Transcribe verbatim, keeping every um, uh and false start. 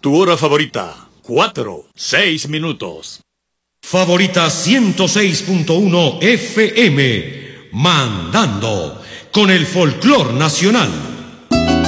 Tu hora favorita, cuatro, seis minutos. Favorita ciento seis punto uno F M, mandando con el folclor nacional.